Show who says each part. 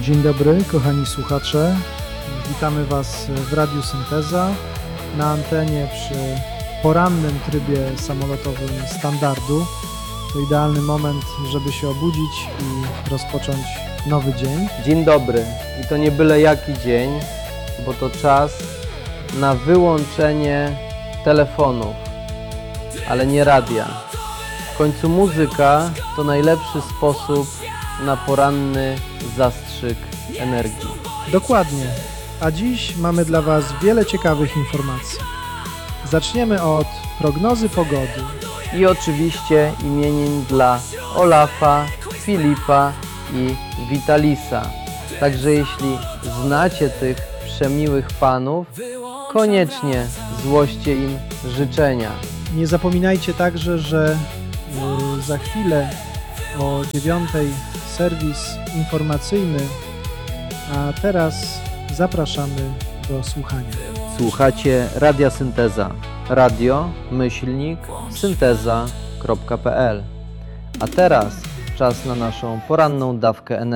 Speaker 1: Dzień dobry, kochani słuchacze. Witamy Was w Radiu Synteza na antenie przy porannym trybie samolotowym standardu. To idealny moment, żeby się obudzić i rozpocząć nowy dzień.
Speaker 2: Dzień dobry. I to nie byle jaki dzień, bo to czas na wyłączenie telefonów, ale nie radia. W końcu muzyka to najlepszy sposób na poranny zastrzyk energii.
Speaker 1: Dokładnie. A dziś mamy dla Was wiele ciekawych informacji. Zaczniemy od prognozy pogody.
Speaker 2: I oczywiście imienin dla Olafa, Filipa i Witalisa. Także jeśli znacie tych przemiłych panów, koniecznie złoście im życzenia.
Speaker 1: Nie zapominajcie także, że za chwilę o 9:00 serwis informacyjny, a teraz zapraszamy do słuchania.
Speaker 2: Słuchacie Radia Synteza. Radio-synteza.pl. A teraz czas na naszą poranną dawkę energii.